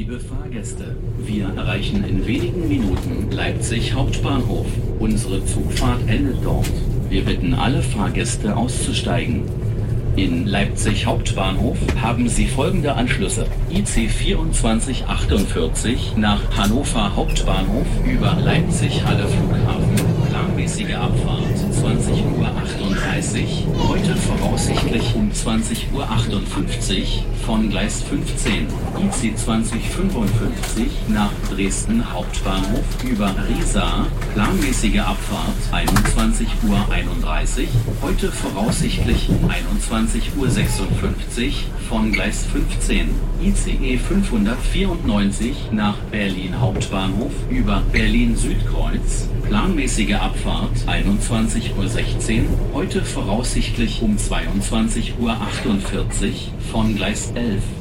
Liebe Fahrgäste, wir erreichen in wenigen Minuten Leipzig Hauptbahnhof. Unsere Zugfahrt endet dort. Wir bitten alle Fahrgäste auszusteigen. In Leipzig Hauptbahnhof haben Sie folgende Anschlüsse: IC 2448 nach Hannover Hauptbahnhof über Leipzig Halle Flughafen. Planmäßige Abfahrt 20:38 Uhr. Heute voraussichtlich um 20:58 Uhr von Gleis 15. IC 2055 nach Dresden Hauptbahnhof über Riesa. Planmäßige Abfahrt 21:31 Uhr. Heute voraussichtlich um 21:56 Uhr von Gleis 15. ICE 594 nach Berlin Hauptbahnhof über Berlin Südkreuz. Planmäßige Abfahrt 21:16 Uhr. Heute voraussichtlich um 22:48 Uhr von Gleis 11.